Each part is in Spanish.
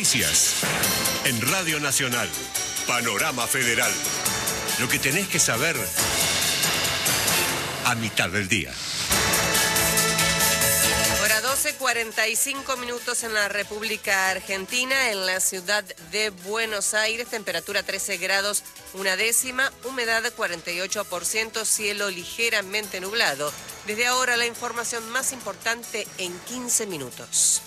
Noticias. En Radio Nacional, Panorama Federal. Lo que tenés que saber a mitad del día. Hora 12:45 en la República Argentina, en la ciudad de Buenos Aires, temperatura 13 grados, una décima, humedad 48%, cielo ligeramente nublado. Desde ahora la información más importante en 15 minutos.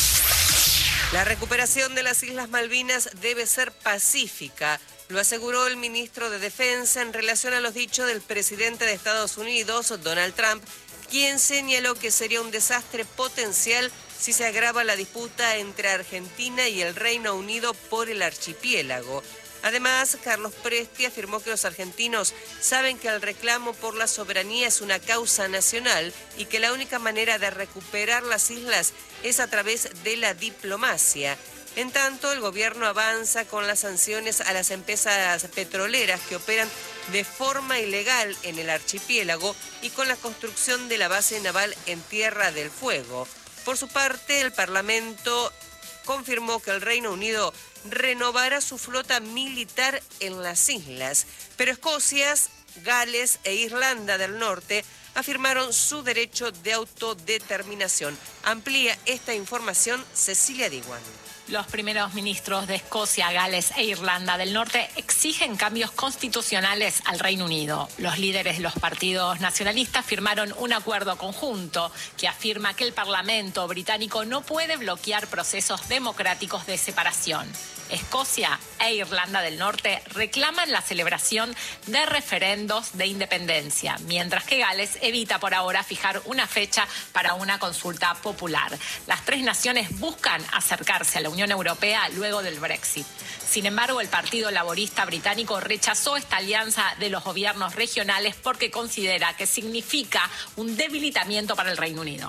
La recuperación de las Islas Malvinas debe ser pacífica, lo aseguró el ministro de Defensa en relación a los dichos del presidente de Estados Unidos, Donald Trump, quien señaló que sería un desastre potencial si se agrava la disputa entre Argentina y el Reino Unido por el archipiélago. Además, Carlos Presti afirmó que los argentinos saben que el reclamo por la soberanía es una causa nacional y que la única manera de recuperar las islas es a través de la diplomacia. En tanto, el gobierno avanza con las sanciones a las empresas petroleras que operan de forma ilegal en el archipiélago y con la construcción de la base naval en Tierra del Fuego. Por su parte, el Parlamento confirmó que el Reino Unido renovará su flota militar en las islas, pero Escocia, Gales e Irlanda del Norte afirmaron su derecho de autodeterminación. Amplía esta información Cecilia Diwan. Los primeros ministros de Escocia, Gales e Irlanda del Norte exigen cambios constitucionales al Reino Unido. Los líderes de los partidos nacionalistas firmaron un acuerdo conjunto que afirma que el Parlamento británico no puede bloquear procesos democráticos de separación. Escocia e Irlanda del Norte reclaman la celebración de referendos de independencia, mientras que Gales evita por ahora fijar una fecha para una consulta popular. Las tres naciones buscan acercarse a la Unión Europea luego del Brexit. Sin embargo, el Partido Laborista británico rechazó esta alianza de los gobiernos regionales porque considera que significa un debilitamiento para el Reino Unido.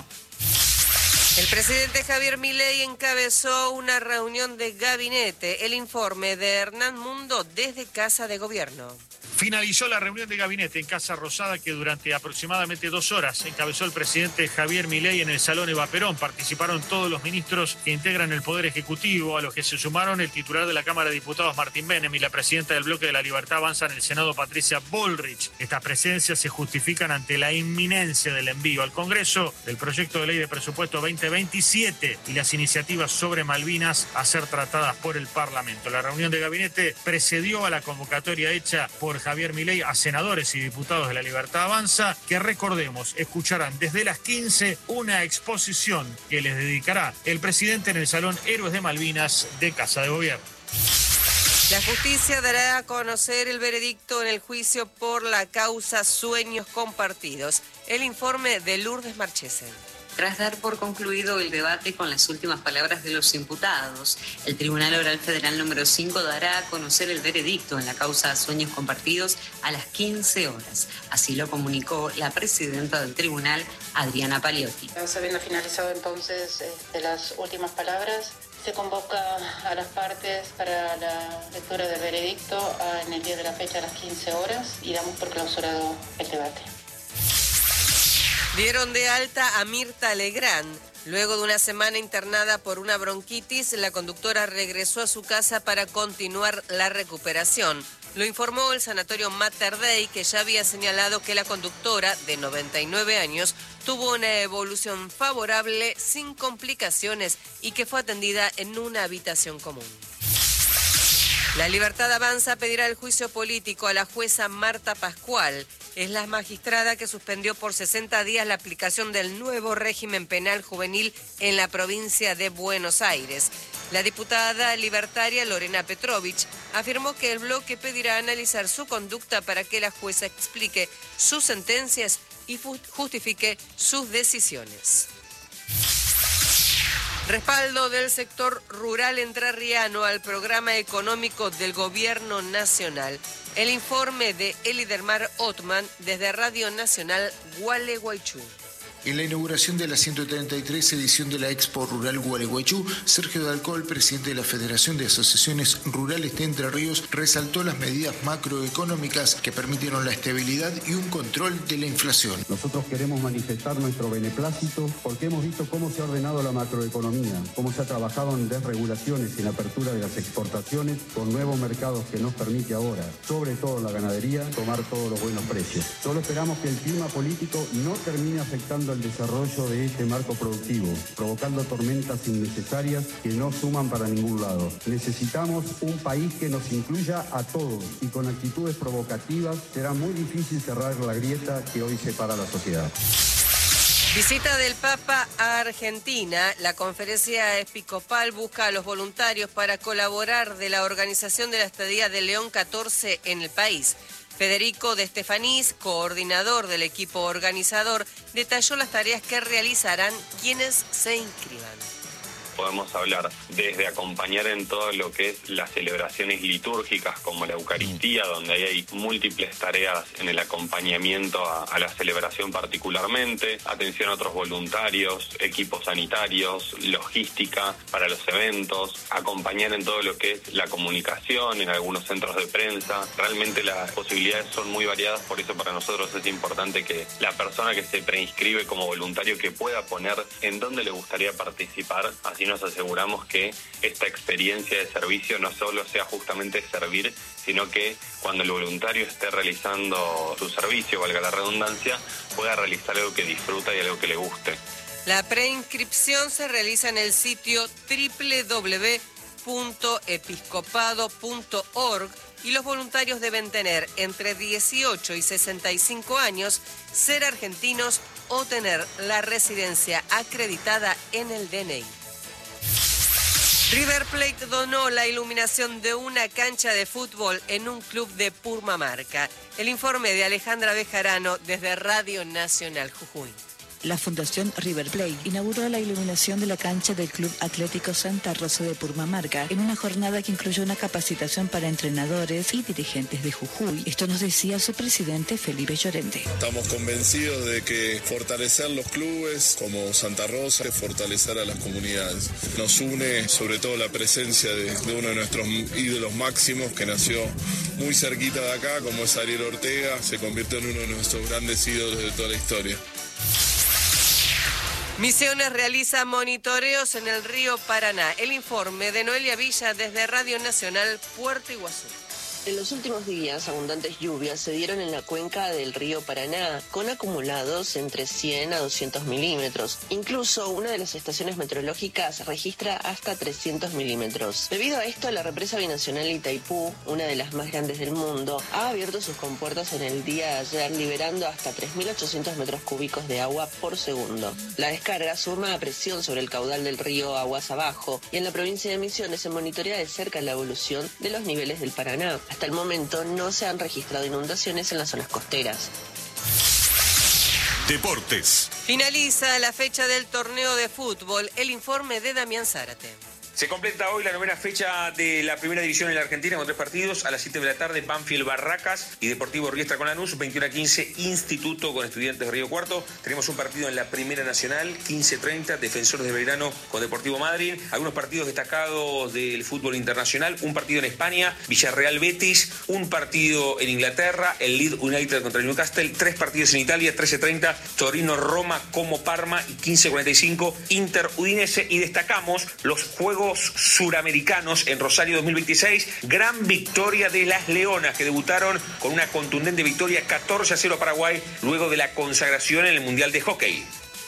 El presidente Javier Milei encabezó una reunión de gabinete. El informe de Hernán Mundo desde Casa de Gobierno. Finalizó la reunión de gabinete en Casa Rosada que durante aproximadamente 2 horas encabezó el presidente Javier Milei en el Salón Eva Perón. Participaron todos los ministros que integran el Poder Ejecutivo, a los que se sumaron el titular de la Cámara de Diputados Martín Menem y la presidenta del Bloque de la Libertad Avanza en el Senado Patricia Bullrich. Estas presencias se justifican ante la inminencia del envío al Congreso del proyecto de ley de presupuesto 2027 y las iniciativas sobre Malvinas a ser tratadas por el Parlamento. La reunión de gabinete precedió a la convocatoria hecha por Javier Milei a senadores y diputados de la Libertad Avanza, que recordemos, escucharán desde las 15 una exposición que les dedicará el presidente en el Salón Héroes de Malvinas de Casa de Gobierno. La justicia dará a conocer el veredicto en el juicio por la causa Sueños Compartidos. El informe de Lourdes Marchesen. Tras dar por concluido el debate con las últimas palabras de los imputados, el Tribunal Oral Federal número 5 dará a conocer el veredicto en la causa Sueños Compartidos a las 15 horas. Así lo comunicó la presidenta del tribunal, Adriana Paliotti. Habiendo finalizado entonces las últimas palabras, se convoca a las partes para la lectura del veredicto en el día de la fecha a las 15 horas y damos por clausurado el debate. Dieron de alta a Mirta Legrand. Luego de una semana internada por una bronquitis, la conductora regresó a su casa para continuar la recuperación. Lo informó el sanatorio Mater Dei, que ya había señalado que la conductora, de 99 años, tuvo una evolución favorable, sin complicaciones, y que fue atendida en una habitación común. La Libertad Avanza pedirá el juicio político a la jueza Marta Pascual. Es la magistrada que suspendió por 60 días la aplicación del nuevo régimen penal juvenil en la provincia de Buenos Aires. La diputada libertaria Lorena Petrovich afirmó que el bloque pedirá analizar su conducta para que la jueza explique sus sentencias y justifique sus decisiones. Respaldo del sector rural entrerriano al programa económico del Gobierno Nacional. El informe de Elidermar Ottman desde Radio Nacional Gualeguaychú. En la inauguración de la 133 edición de la Expo Rural Gualeguaychú, Sergio Dalcol, presidente de la Federación de Asociaciones Rurales de Entre Ríos, resaltó las medidas macroeconómicas que permitieron la estabilidad y un control de la inflación. Nosotros queremos manifestar nuestro beneplácito porque hemos visto cómo se ha ordenado la macroeconomía, cómo se ha trabajado en desregulaciones y en la apertura de las exportaciones con nuevos mercados que nos permite ahora, sobre todo la ganadería, tomar todos los buenos precios. Solo esperamos que el clima político no termine afectando el desarrollo de este marco productivo, provocando tormentas innecesarias que no suman para ningún lado. Necesitamos un país que nos incluya a todos y con actitudes provocativas será muy difícil cerrar la grieta que hoy separa a la sociedad. Visita del Papa a Argentina. La conferencia episcopal busca a los voluntarios para colaborar de la organización de la estadía de León XIV en el país. Federico de Estefanís, coordinador del equipo organizador, detalló las tareas que realizarán quienes se inscriban. Podemos hablar desde acompañar en todo lo que es las celebraciones litúrgicas como la Eucaristía, donde ahí hay múltiples tareas en el acompañamiento a la celebración particularmente, atención a otros voluntarios, equipos sanitarios, logística para los eventos, acompañar en todo lo que es la comunicación en algunos centros de prensa. Realmente las posibilidades son muy variadas, por eso para nosotros es importante que la persona que se preinscribe como voluntario que pueda poner en dónde le gustaría participar, así nos aseguramos que esta experiencia de servicio no solo sea justamente servir, sino que cuando el voluntario esté realizando su servicio, valga la redundancia, pueda realizar algo que disfruta y algo que le guste. La preinscripción se realiza en el sitio www.episcopado.org y los voluntarios deben tener entre 18 y 65 años, ser argentinos o tener la residencia acreditada en el DNI. River Plate donó la iluminación de una cancha de fútbol en un club de Purmamarca. El informe de Alejandra Bejarano desde Radio Nacional Jujuy. La Fundación River Plate inauguró la iluminación de la cancha del Club Atlético Santa Rosa de Purmamarca en una jornada que incluyó una capacitación para entrenadores y dirigentes de Jujuy. Esto nos decía su presidente Felipe Llorente. Estamos convencidos de que fortalecer los clubes como Santa Rosa es fortalecer a las comunidades. Nos une sobre todo la presencia de uno de nuestros ídolos máximos que nació muy cerquita de acá, como es Ariel Ortega, se convirtió en uno de nuestros grandes ídolos de toda la historia. Misiones realiza monitoreos en el río Paraná. El informe de Noelia Villa desde Radio Nacional Puerto Iguazú. En los últimos días, abundantes lluvias se dieron en la cuenca del río Paraná, con acumulados entre 100 a 200 milímetros. Incluso una de las estaciones meteorológicas registra hasta 300 milímetros. Debido a esto, la represa binacional Itaipú, una de las más grandes del mundo, ha abierto sus compuertas en el día de ayer, liberando hasta 3.800 metros cúbicos de agua por segundo. La descarga suma presión sobre el caudal del río aguas abajo, y en la provincia de Misiones se monitorea de cerca la evolución de los niveles del Paraná. Hasta el momento no se han registrado inundaciones en las zonas costeras. Deportes. Finaliza la fecha del torneo de fútbol. El informe de Damián Zárate. Se completa hoy la novena fecha de la primera división en la Argentina con 3 partidos. A las 7 de la tarde, Banfield Barracas y Deportivo Riestra con Lanús. 21:15, Instituto con Estudiantes de Río Cuarto. Tenemos un partido en la Primera Nacional, 15:30, Defensores de Belgrano con Deportivo Madrid. Algunos partidos destacados del fútbol internacional. Un partido en España, Villarreal Betis. Un partido en Inglaterra, el Leeds United contra el Newcastle. 3 partidos en Italia, 13:30, Torino Roma como Parma. Y 15:45, Inter Udinese. Y destacamos los Juegos Suramericanos en Rosario 2026, gran victoria de las Leonas que debutaron con una contundente victoria 14-0 a Paraguay luego de la consagración en el Mundial de Hockey.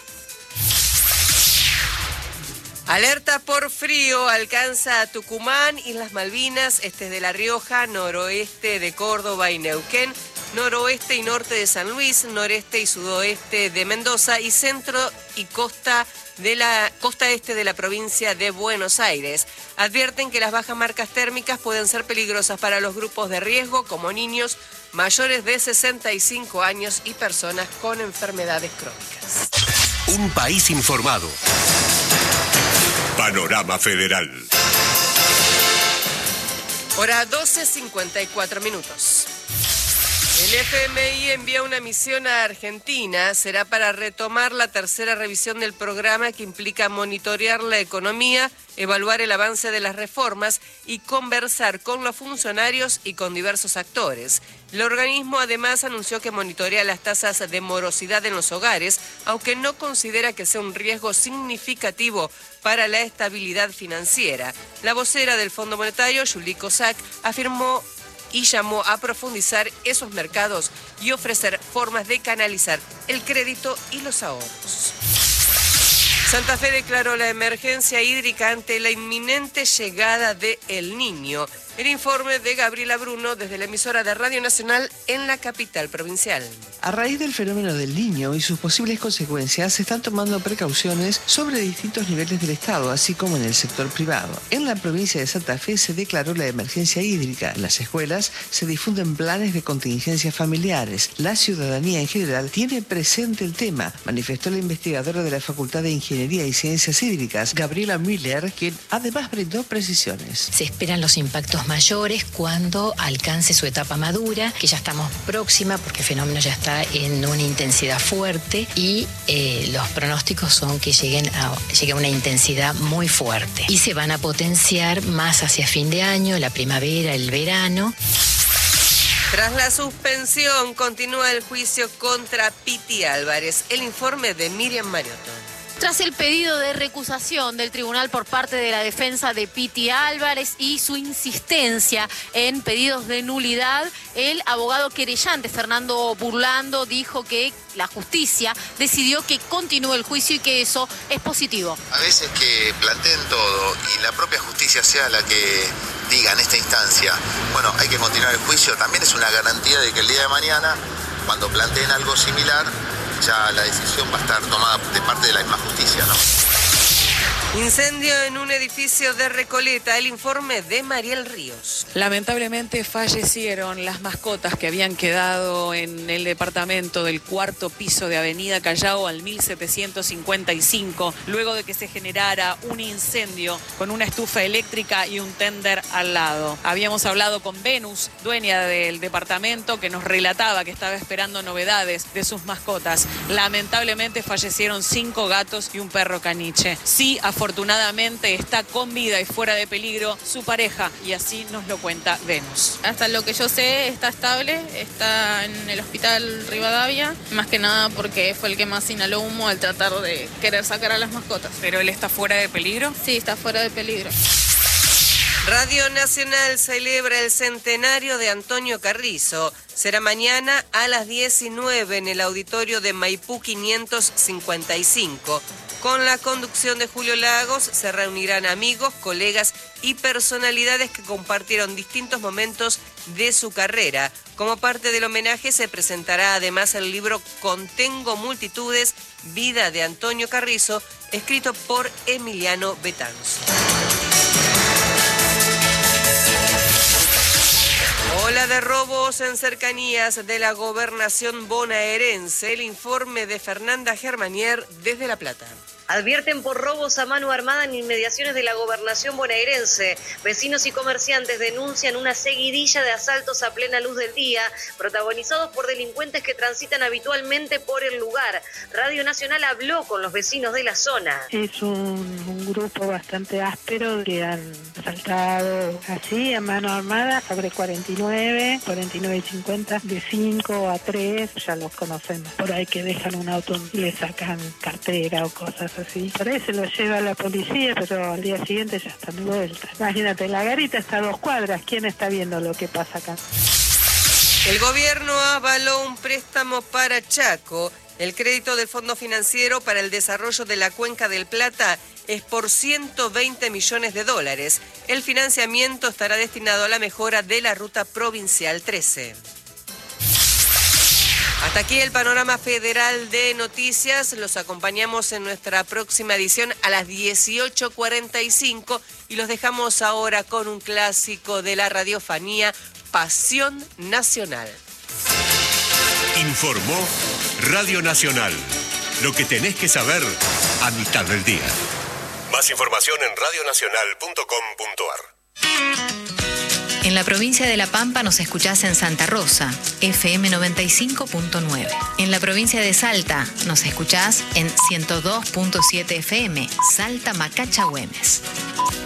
Alerta por frío alcanza a Tucumán, Islas Malvinas, este de La Rioja, noroeste de Córdoba y Neuquén, noroeste y norte de San Luis, noreste y sudoeste de Mendoza y centro y costa este de la provincia de Buenos Aires. Advierten que las bajas marcas térmicas pueden ser peligrosas para los grupos de riesgo como niños mayores de 65 años y personas con enfermedades crónicas. Un país informado. Panorama Federal. Hora 12:54 minutos. El FMI envía una misión a Argentina. Será para retomar la tercera revisión del programa que implica monitorear la economía, evaluar el avance de las reformas y conversar con los funcionarios y con diversos actores. El organismo además anunció que monitorea las tasas de morosidad en los hogares, aunque no considera que sea un riesgo significativo para la estabilidad financiera. La vocera del Fondo Monetario, Julie Cossack, afirmó y llamó a profundizar esos mercados y ofrecer formas de canalizar el crédito y los ahorros. Santa Fe declaró la emergencia hídrica ante la inminente llegada de El Niño. El informe de Gabriela Bruno desde la emisora de Radio Nacional en la capital provincial. A raíz del fenómeno del Niño y sus posibles consecuencias, se están tomando precauciones sobre distintos niveles del Estado, así como en el sector privado. En la provincia de Santa Fe se declaró la emergencia hídrica. En las escuelas se difunden planes de contingencias familiares. La ciudadanía en general tiene presente el tema, manifestó la investigadora de la Facultad de Ingeniería y Ciencias Hídricas, Gabriela Müller, quien además brindó precisiones. Se esperan los impactos mayores cuando alcance su etapa madura, que ya estamos próxima porque el fenómeno ya está en una intensidad fuerte y los pronósticos son que llegue a una intensidad muy fuerte y se van a potenciar más hacia fin de año, la primavera, el verano. Tras la suspensión, continúa el juicio contra Piti Álvarez. El informe de Miriam Mariotto. Tras el pedido de recusación del tribunal por parte de la defensa de Piti Álvarez y su insistencia en pedidos de nulidad, el abogado querellante Fernando Burlando dijo que la justicia decidió que continúe el juicio y que eso es positivo. A veces que planteen todo y la propia justicia sea la que diga en esta instancia, bueno, hay que continuar el juicio, también es una garantía de que el día de mañana, cuando planteen algo similar, ya la decisión va a estar tomada de parte de la misma justicia, ¿no? Incendio en un edificio de Recoleta. El informe de Mariel Ríos. Lamentablemente fallecieron las mascotas que habían quedado en el departamento del cuarto piso de Avenida Callao al 1755, luego de que se generara un incendio con una estufa eléctrica y un tender al lado. Habíamos hablado con Venus, dueña del departamento, que nos relataba que estaba esperando novedades de sus mascotas. Lamentablemente fallecieron 5 gatos y un perro caniche. Sí, afortunadamente está con vida y fuera de peligro su pareja, y así nos lo cuenta Venus. Hasta lo que yo sé está estable, está en el hospital Rivadavia, más que nada porque fue el que más inhaló humo al tratar de querer sacar a las mascotas. ¿Pero él está fuera de peligro? Sí, está fuera de peligro. Radio Nacional celebra el centenario de Antonio Carrizo. Será mañana a las 19 en el auditorio de Maipú 555. Con la conducción de Julio Lagos se reunirán amigos, colegas y personalidades que compartieron distintos momentos de su carrera. Como parte del homenaje se presentará además el libro Contengo Multitudes, Vida de Antonio Carrizo, escrito por Emiliano Betanzo. Ola de robos en cercanías de la gobernación bonaerense. El informe de Fernanda Germanier desde La Plata. Advierten por robos a mano armada en inmediaciones de la gobernación bonaerense. Vecinos y comerciantes denuncian una seguidilla de asaltos a plena luz del día, protagonizados por delincuentes que transitan habitualmente por el lugar. Radio Nacional habló con los vecinos de la zona. Es un grupo bastante áspero que han asaltado así a mano armada sobre 49 y 50, de 5 a 3, ya los conocemos. Por ahí que dejan un auto y le sacan cartera o cosas así. Por ahí se lo lleva la policía, pero al día siguiente ya están de vuelta. Imagínate, la garita está a 2 cuadras. ¿Quién está viendo lo que pasa acá? El gobierno avaló un préstamo para Chaco. El crédito del Fondo Financiero para el Desarrollo de la Cuenca del Plata es por $120 millones. El financiamiento estará destinado a la mejora de la ruta provincial 13. Hasta aquí el panorama federal de noticias. Los acompañamos en nuestra próxima edición a las 18:45 y los dejamos ahora con un clásico de la radiofonía, Pasión Nacional. Informó Radio Nacional. Lo que tenés que saber a mitad del día. Más información en radionacional.com.ar. En la provincia de La Pampa nos escuchás en Santa Rosa, FM 95.9. En la provincia de Salta nos escuchás en 102.7 FM, Salta Macacha Güemes.